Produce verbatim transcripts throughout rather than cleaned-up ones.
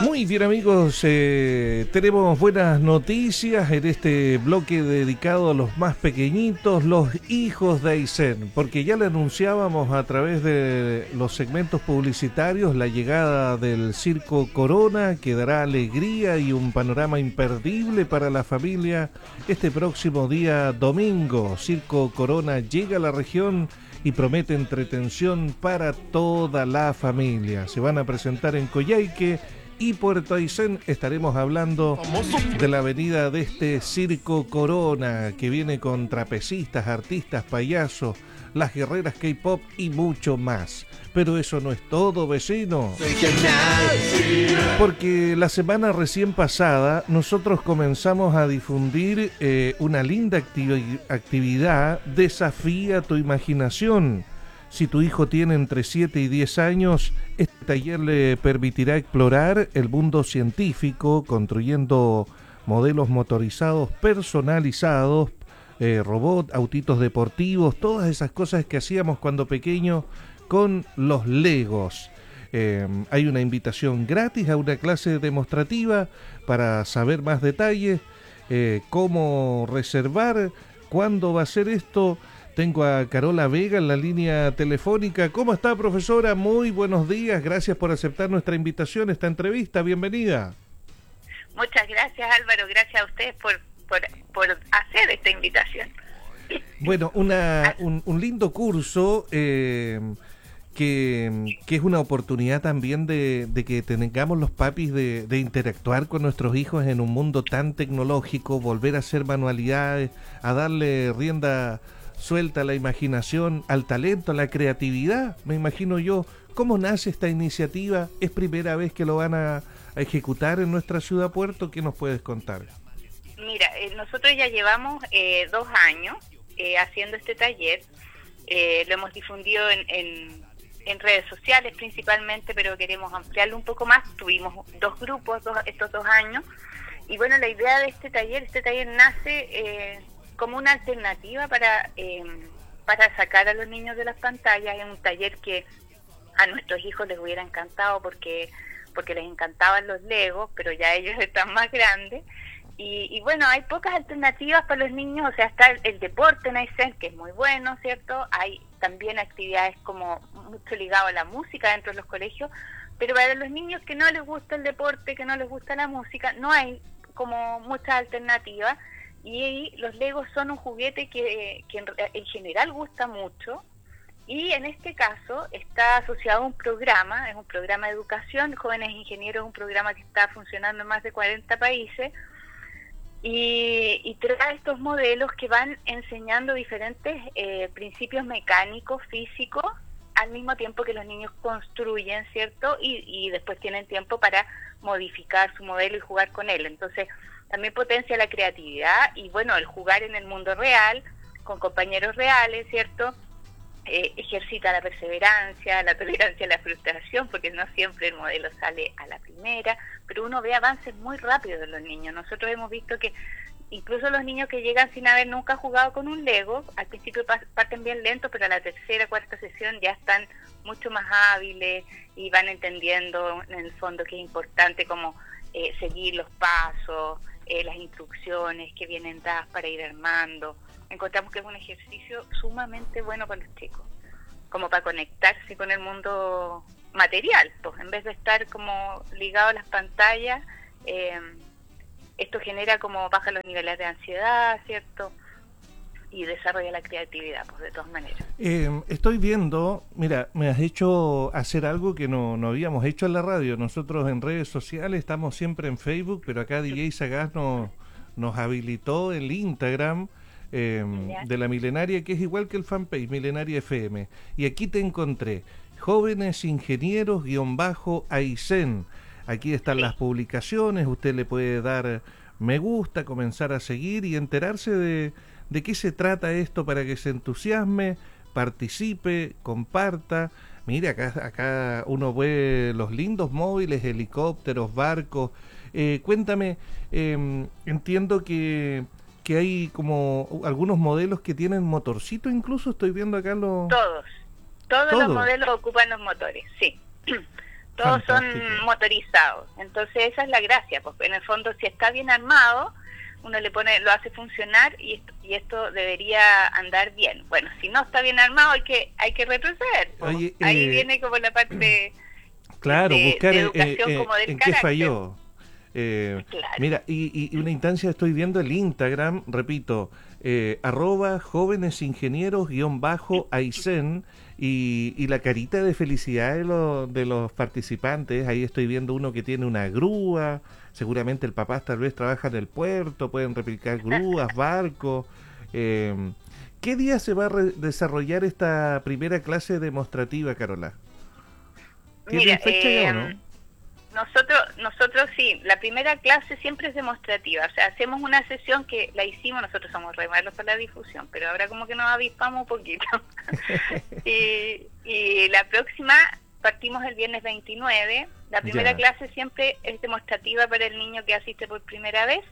Muy bien, amigos, eh, tenemos buenas noticias en este bloque dedicado a los más pequeñitos, los hijos de Aysén, porque ya le anunciábamos a través de los segmentos publicitarios la llegada del Circo Corona, que dará alegría y un panorama imperdible para la familia este próximo día domingo. Circo Corona llega a la región y promete entretención para toda la familia. Se van a presentar en Coyhaique y Puerto Aysén. Estaremos hablando de la venida de este Circo Corona, que viene con trapecistas, artistas, payasos, las guerreras K-pop y mucho más. Pero eso no es todo, vecino. Porque la semana recién pasada nosotros comenzamos a difundir eh, una linda activi- actividad, Desafía tu imaginación. Si tu hijo tiene entre siete y diez años, este taller le permitirá explorar el mundo científico, construyendo modelos motorizados personalizados, eh, robots, autitos deportivos, todas esas cosas que hacíamos cuando pequeños con los Legos. Eh, hay una invitación gratis a una clase demostrativa para saber más detalles, eh, cómo reservar, cuándo va a ser esto. Tengo a Carola Vega en la línea telefónica. ¿Cómo está, profesora? Muy buenos días. Gracias por aceptar nuestra invitación, esta entrevista. Bienvenida. Muchas gracias, Álvaro. Gracias a ustedes por, por, por hacer esta invitación. Bueno, una, un, un lindo curso eh, que, que es una oportunidad también de, de que tengamos los papis de, de interactuar con nuestros hijos en un mundo tan tecnológico, volver a hacer manualidades, a darle rienda suelta a la imaginación, al talento, a la creatividad, me imagino yo. ¿Cómo nace esta iniciativa? ¿Es primera vez que lo van a, a ejecutar en nuestra ciudad Puerto? ¿Qué nos puedes contar? Mira, eh, nosotros ya llevamos eh, dos años eh, haciendo este taller. Eh, lo hemos difundido en, en, en redes sociales principalmente, pero queremos ampliarlo un poco más. Tuvimos dos grupos dos, estos dos años. Y bueno, la idea de este taller, este taller nace Eh, como una alternativa para eh, para sacar a los niños de las pantallas. Es un taller que a nuestros hijos les hubiera encantado porque porque les encantaban los Legos, pero ya ellos están más grandes. Y, y bueno, hay pocas alternativas para los niños. O sea, está el, el deporte en Aysén, que es muy bueno, ¿cierto? Hay también actividades como mucho ligado a la música dentro de los colegios, pero para los niños que no les gusta el deporte, que no les gusta la música, no hay como muchas alternativas. Y los Legos son un juguete que, que en, en general gusta mucho, y en este caso está asociado a un programa, es un programa de educación, Jóvenes Ingenieros, un programa que está funcionando en más de cuarenta países, y, y trae estos modelos que van enseñando diferentes eh, principios mecánicos, físicos, al mismo tiempo que los niños construyen, ¿cierto? Y, y después tienen tiempo para modificar su modelo y jugar con él. Entonces, también potencia la creatividad y, bueno, el jugar en el mundo real, con compañeros reales, ¿cierto? Eh, ejercita la perseverancia, la tolerancia a la frustración, porque no siempre el modelo sale a la primera, pero uno ve avances muy rápidos de los niños. Nosotros hemos visto que incluso los niños que llegan sin haber nunca jugado con un Lego, al principio parten bien lentos, pero a la tercera, cuarta sesión ya están mucho más hábiles y van entendiendo en el fondo que es importante como eh, seguir los pasos, Eh, las instrucciones que vienen dadas para ir armando. Encontramos que es un ejercicio sumamente bueno para los chicos, como para conectarse con el mundo material, pues en vez de estar como ligado a las pantallas. eh, esto genera como baja los niveles de ansiedad, ¿cierto? Y desarrolla la creatividad, pues de todas maneras. Eh, estoy viendo, mira, me has hecho hacer algo que no, no habíamos hecho en la radio. Nosotros en redes sociales estamos siempre en Facebook, pero acá D J Sagaz nos, nos habilitó el Instagram eh, de la Milenaria, que es igual que el fanpage, Milenaria F M. Y aquí te encontré, Jóvenes Ingenieros guión bajo Aysén. Aquí están sí. las publicaciones, usted le puede dar me gusta, comenzar a seguir y enterarse de... ¿De qué se trata esto para que se entusiasme, participe, comparta? Mire, acá, acá uno ve los lindos móviles, helicópteros, barcos. Eh, cuéntame, eh, entiendo que, que hay como algunos modelos que tienen motorcito, incluso estoy viendo acá los... Todos, todos ¿Todo? los modelos ocupan los motores, sí. Todos Fantástico. son motorizados. Entonces esa es la gracia, porque en el fondo si está bien armado, uno le pone, lo hace funcionar y esto, y esto debería andar bien. Bueno, si no está bien armado hay que hay que retroceder. Oye, Ahí eh, viene como la parte claro, de, buscar de eh, educación eh, como del en qué carácter. falló. Eh, Claro. Mira, y, y una instancia, estoy viendo el Instagram, repito, eh, arroba jóvenes ingenieros guión bajo Aysén, y, y la carita de felicidad de, lo- de los participantes. Ahí estoy viendo uno que tiene una grúa, seguramente el papá tal vez trabaja en el puerto, pueden replicar grúas, barcos. Eh, ¿Qué día se va a re- desarrollar esta primera clase demostrativa, Carola? ¿Tienen Mira, fecha ya o eh, no? nosotros, nosotros sí, la primera clase siempre es demostrativa, o sea, hacemos una sesión que la hicimos, nosotros somos re malos para la difusión, pero ahora como que nos avispamos un poquito. y, y la próxima partimos el viernes veintinueve, la primera Ya. clase siempre es demostrativa para el niño que asiste por primera vez,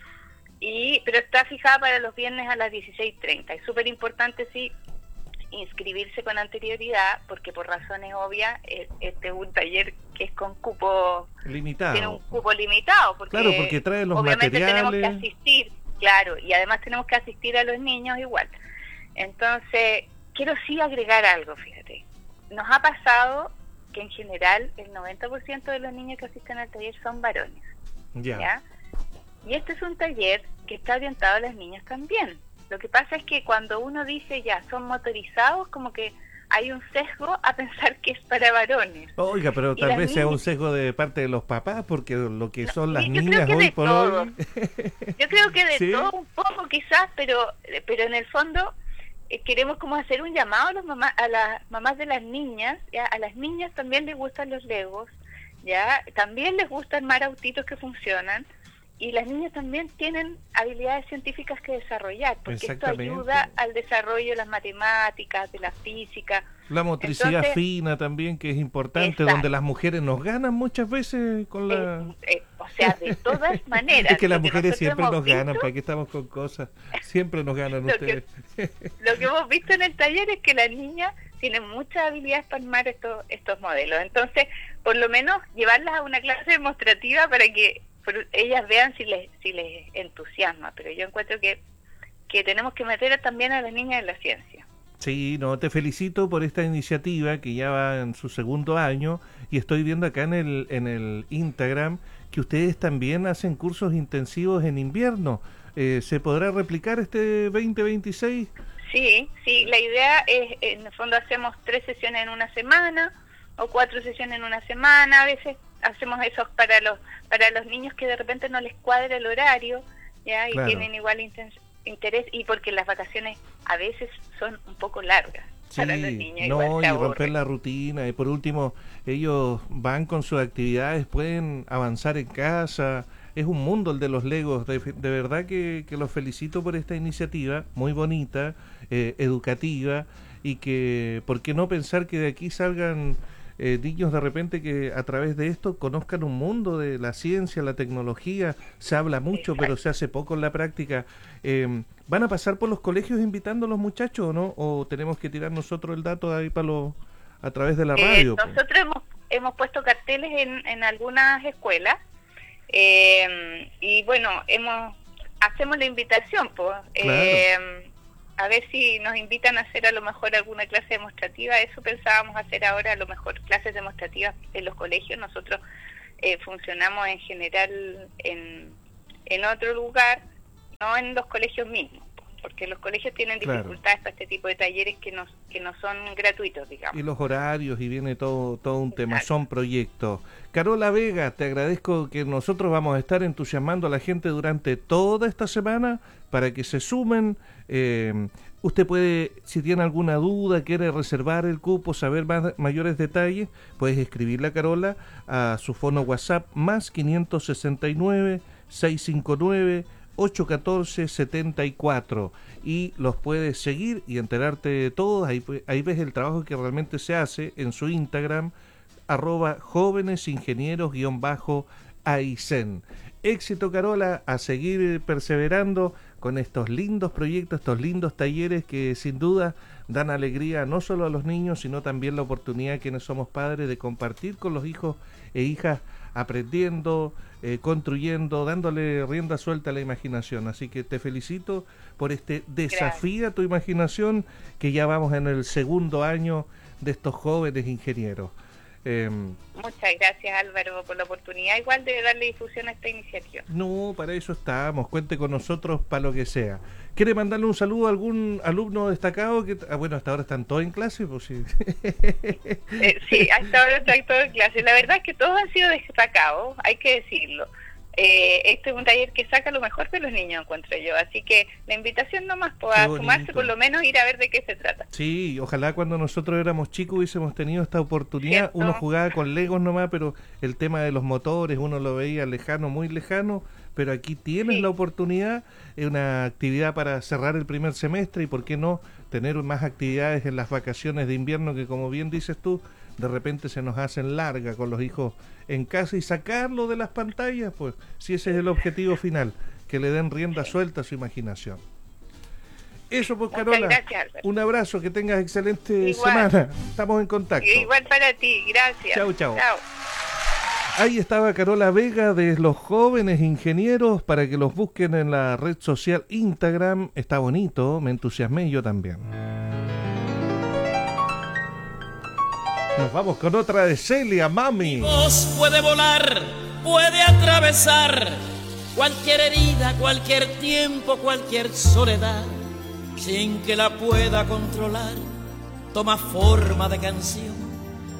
y pero está fijada para los viernes a las dieciséis treinta. Es súper importante, sí, inscribirse con anterioridad, porque por razones obvias, eh, este es un taller que es con cupo, Limitado. tiene un cupo limitado, porque, Claro, porque trae los obviamente tenemos que materiales. asistir, claro, y además tenemos que asistir a los niños igual. Entonces, quiero sí agregar algo, fíjate. Nos ha pasado que en general el noventa por ciento de los niños que asisten al taller son varones, Ya. ¿ya? Y este es un taller que está orientado a las niñas también. Lo que pasa es que cuando uno dice ya son motorizados, como que hay un sesgo a pensar que es para varones. Oiga, pero Y tal las vez sea un niñas- sesgo de parte de los papás, porque lo que No, son las yo creo niñas que hoy de por todo. hoy. Yo creo que de ¿Sí? todo un poco quizás, pero pero en el fondo eh, queremos como hacer un llamado a los mamás, a las mamás de las niñas, ¿ya? A las niñas también les gustan los legos, ya, también les gusta armar autitos que funcionan. Y las niñas también tienen habilidades científicas que desarrollar, porque esto Exactamente. ayuda al desarrollo de las matemáticas, de la física. La motricidad Entonces, fina también, que es importante, exacto. donde las mujeres nos ganan muchas veces con la... Eh, eh, o sea, de todas maneras. Es que las lo mujeres nosotros siempre hemos nos ganan, visto- ¿para qué estamos con cosas? Siempre nos ganan Lo que- ustedes. Lo que hemos visto en el taller es que las niñas tienen muchas habilidades para armar estos estos modelos. Entonces, por lo menos llevarlas a una clase demostrativa para que por- ellas vean si les si les entusiasma. Pero yo encuentro que, que tenemos que meter también a las niñas en la ciencia. Sí, no, te felicito por esta iniciativa que ya va en su segundo año, y estoy viendo acá en el, en el Instagram que ustedes también hacen cursos intensivos en invierno. Eh, ¿Se podrá replicar este veinte veintiséis? Sí, sí, la idea es, en el fondo hacemos tres sesiones en una semana o cuatro sesiones en una semana, a veces hacemos eso para los para los niños que de repente no les cuadra el horario, ya, y Claro. tienen igual inten- interés, y porque las vacaciones a veces son un poco largas para los niños. no, igual y se romper aburren. la rutina. Y por último, ellos van con sus actividades, pueden avanzar en casa. Es un mundo el de los Legos. De, de verdad que, que los felicito por esta iniciativa, muy bonita, eh, educativa, y que, ¿por qué no pensar que de aquí salgan eh, niños de repente que a través de esto conozcan un mundo de la ciencia, la tecnología? Se habla mucho, Exacto. pero se hace poco en la práctica. Eh, ¿Van a pasar por los colegios invitando a los muchachos o no? ¿O tenemos que tirar nosotros el dato ahí para los, a través de la Eh, radio? po? nosotros hemos, hemos puesto carteles en, en algunas escuelas, eh, y bueno, hemos hacemos la invitación, pues, eh, a ver si nos invitan a hacer a lo mejor alguna clase demostrativa. Eso pensábamos hacer ahora, a lo mejor clases demostrativas en los colegios. Nosotros eh, funcionamos en general en, en otro lugar, no en los colegios mismos, porque los colegios tienen Claro. dificultades para este tipo de talleres que no, que no son gratuitos, digamos. Y los horarios, y viene todo todo un tema, Exacto. son proyectos. Carola Vega, te agradezco que nosotros vamos a estar entusiasmando a la gente durante toda esta semana para que se sumen. Eh, usted puede, si tiene alguna duda, quiere reservar el cupo, saber más, mayores detalles, puedes escribirle a Carola a su fono WhatsApp más quinientos sesenta y nueve, seiscientos cincuenta y nueve, ochocientos catorce, setenta y cuatro, y los puedes seguir y enterarte de todo. Ahí, ahí ves el trabajo que realmente se hace en su Instagram, arroba jóvenes ingenieros guión bajo Aysén. Éxito, Carola, a seguir perseverando con estos lindos proyectos, estos lindos talleres que sin duda dan alegría no solo a los niños, sino también la oportunidad quienes somos padres de compartir con los hijos e hijas, aprendiendo, eh, construyendo, dándole rienda suelta a la imaginación. Así que te felicito por este desafío a tu imaginación, que ya vamos en el segundo año de estos jóvenes ingenieros. Eh, Muchas gracias, Álvaro, por la oportunidad igual de darle difusión a esta iniciativa. No, para eso estamos, cuente con nosotros para lo que sea. ¿Quiere mandarle un saludo a algún alumno destacado? Que, ah, bueno, hasta ahora están todos en clase, pues sí. Eh, sí, hasta ahora están todos en clase. La verdad es que todos han sido destacados, hay que decirlo. Eh, este es un taller que saca lo mejor de los niños, encuentro yo. Así que la invitación nomás pueda sumarse, por lo menos ir a ver de qué se trata. Sí, ojalá cuando nosotros éramos chicos hubiésemos tenido esta oportunidad. ¿Cierto? Uno jugaba con legos nomás, pero el tema de los motores uno lo veía lejano, muy lejano. Pero aquí tienes sí. la oportunidad, es una actividad para cerrar el primer semestre y por qué no tener más actividades en las vacaciones de invierno que, como bien dices tú, de repente se nos hacen largas con los hijos en casa, y sacarlo de las pantallas, pues si ese es el objetivo final, que le den rienda suelta a su imaginación. Eso pues, Carola, gracias, un abrazo, que tengas excelente igual. semana, estamos en contacto. Igual para ti, gracias. Chau, chau. Chau. Ahí estaba Carola Vega de los jóvenes ingenieros, para que los busquen en la red social Instagram. Está bonito, me entusiasmé yo también. Nos vamos con otra de Celia, Mami. Mi voz puede volar, puede atravesar cualquier herida, cualquier tiempo, cualquier soledad, sin que la pueda controlar. Toma forma de canción